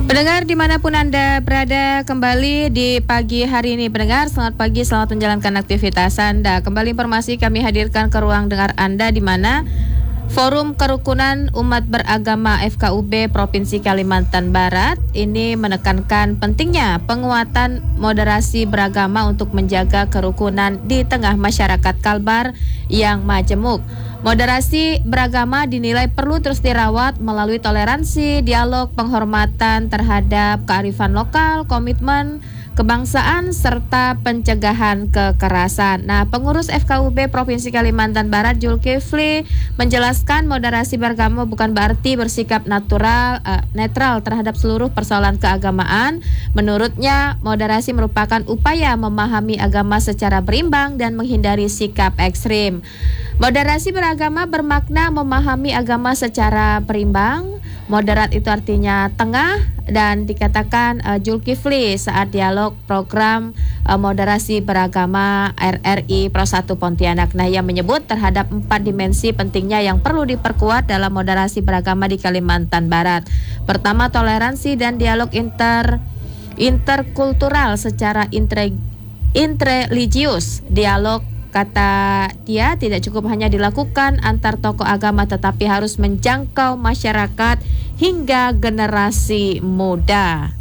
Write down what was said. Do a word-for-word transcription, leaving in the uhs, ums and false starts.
Pendengar dimanapun Anda berada, kembali di pagi hari ini. Pendengar, selamat pagi, selamat menjalankan aktivitas Anda. Kembali informasi kami hadirkan ke ruang dengar Anda, di mana Forum Kerukunan Umat Beragama F K U B Provinsi Kalimantan Barat ini menekankan pentingnya penguatan moderasi beragama untuk menjaga kerukunan di tengah masyarakat Kalbar yang majemuk. Moderasi beragama dinilai perlu terus dirawat melalui toleransi, dialog, penghormatan terhadap kearifan lokal, komitmen kebangsaan, serta pencegahan kekerasan. Nah, pengurus F K U B Provinsi Kalimantan Barat, Zulkifli, menjelaskan moderasi beragama bukan berarti bersikap natural, uh, netral terhadap seluruh persoalan keagamaan. Menurutnya, moderasi merupakan upaya memahami agama secara berimbang dan menghindari sikap ekstrim. Moderasi beragama bermakna memahami agama secara berimbang. Moderat itu artinya tengah, dan dikatakan uh, Zulkifli saat dialog program uh, moderasi beragama R R I Pro satu Pontianak. Nah, ia menyebut terhadap empat dimensi pentingnya yang perlu diperkuat dalam moderasi beragama di Kalimantan Barat. Pertama, toleransi dan dialog inter interkultural secara intre, intreligius. Dialog, kata dia, tidak cukup hanya dilakukan antar tokoh agama, tetapi harus menjangkau masyarakat hingga generasi muda.